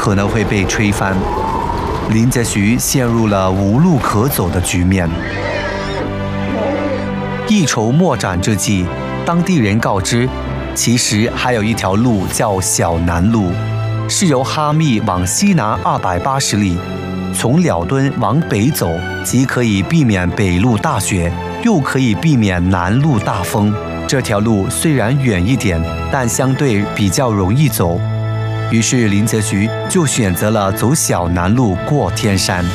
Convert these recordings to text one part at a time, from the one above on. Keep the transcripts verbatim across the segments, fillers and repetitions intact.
可能会被吹翻。林则徐陷入了无路可走的局面。一筹莫展之际，当地人告知，其实还有一条路叫小南路，是由哈密往西南二百八十里，从了敦往北走，既可以避免北路大雪，又可以避免南路大风。这条路虽然远一点，但相对比较容易走。于是林则徐就选择了走小南路过天山。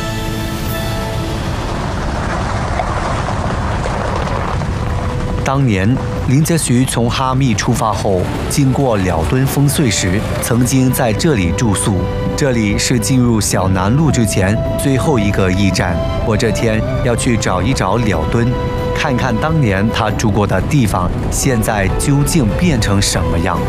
当年林则徐从哈密出发后，经过了敦烽燧时，曾经在这里住宿。这里是进入小南路之前最后一个驿站。我这天要去找一找了敦，看看当年他住过的地方现在究竟变成什么样。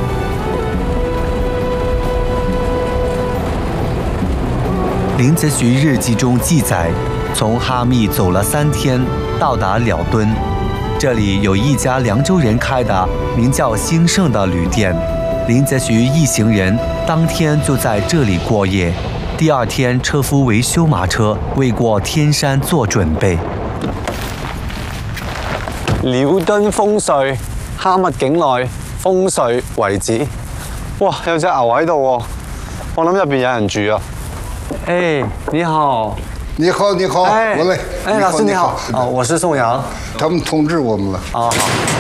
林则徐日记中记载，从哈密走了三天，到达了敦。这里有一家凉州人开的名叫兴盛的旅店，林则徐一行人当天就在这里过夜。第二天，车夫维修马车，为过天山做准備。 了敦烽燧，哈密境內烽燧遺址。哇，有隻牛喺度喎，我諗入邊有人住啊。哎，你好。 你好，你好， 哎、 我来。 哎，老师你好。哦，我是宋阳。 他们通知我们了。 哦，好。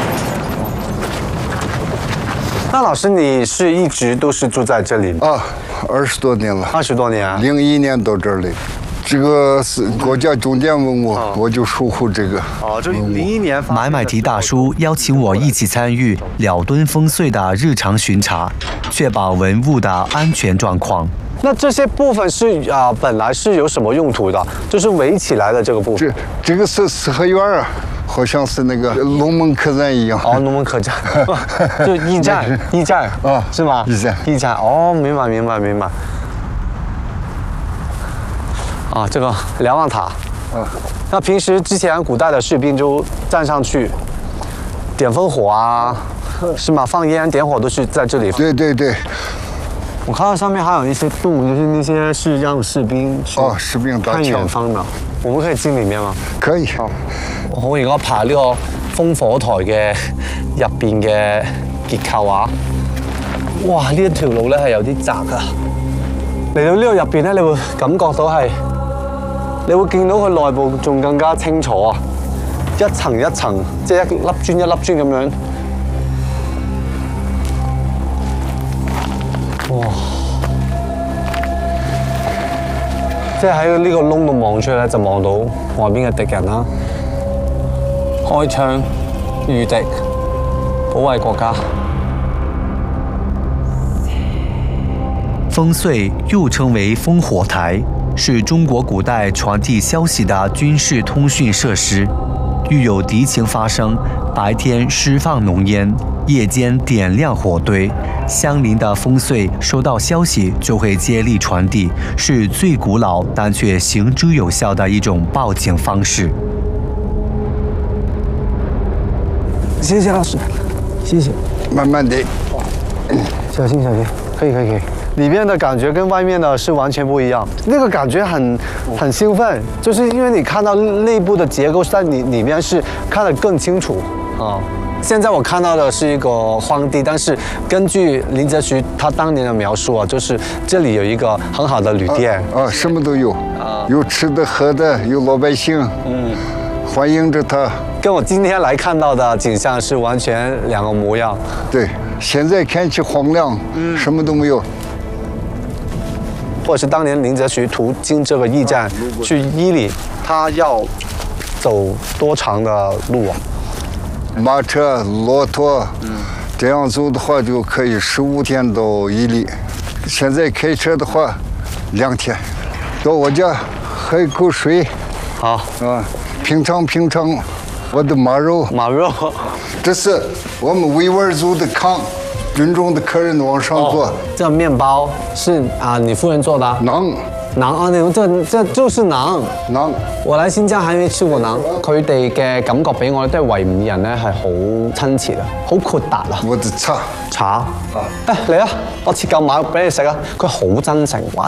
那老师，你是一直都是住在这里吗？ 啊，二十多年了。 二十多年啊。 零一年到这里，这个是国家重点文物，哦、我就守护这个。 哦，就零一年。 买买提大叔邀请我一起参与了敦烽燧的日常巡查，确保文物的安全状况。 那这些部分是啊、呃，本来是有什么用途的？就是围起来的这个部分。 这这个是四合院啊，好像是那个龙门客栈一样。 哦，龙门客栈，就驿站，驿站啊， 是吗？ 驿站， 驿站。哦，明白，明白，明白。啊，这个瞭望塔。 啊。 那平时之前古代的士兵就站上去点烽火啊，是吗？放烟点火都是在这里。 对对对。 我看到上面还有一些洞，就是那些是让士兵哦，士兵看遠方的。我們可以進裏面嗎？ 可以。 哦、我而家爬呢個烽火台嘅入邊嘅結構啊！哇！呢一條路咧係有啲窄啊。嚟到呢個入邊咧，你會感覺到係，你會見到佢內部仲更加清楚啊！一層一層，即係一粒磚一粒磚咁樣。哇！即係喺呢個窿度望出去咧，就望到外邊嘅敵人啦。開槍禦敵，保衛國家。 烽燧又稱為烽火台，是中國古代傳遞消息的軍事通訊設施。遇有敵情發生，白天釋放濃煙，夜間點亮火堆，相鄰的烽燧收到消息就會接力傳遞，是最古老但卻行之有效的一種報警方式。 謝謝老師，謝謝。 慢慢的， 小心小心，可以可以可以。里面的感覺跟外面的是完全不一樣，那個感覺很很興奮，就是因為你看到內部的結構在你裡面是看得更清楚啊。現在我看到的是一個荒地，但是根據林則徐他當年的描述啊，就是這裡有一個很好的旅店啊，啊，什麼都有，啊，有吃的喝的，有老百姓，嗯，歡迎着他。跟我今天來看到的景象是完全兩個模樣。 對，現在看起荒涼，嗯，什麼都沒有。 或者是當年林則徐途經這個驿站去伊犁，他要走多長的路啊？ 馬車、駱駝，嗯，這樣走的話就可以十五天到伊犁。現在開車的話，兩天。到我家喝一口水。 好啊，品嘗品嘗我的馬肉。 馬肉， 這是我們維吾爾族的炕。尊重的客人往上坐。哦、 這麵包是啊，你夫人做的。 馕， 馕啊，你這這就是馕。 馕。我來新疆還沒吃過馕，佢哋嘅感覺俾我都係維吾人咧係好親切啊，好豁達啊。 我的茶。 茶。啊。誒嚟啊，我切嚿馬肉俾你食啊，佢好真誠。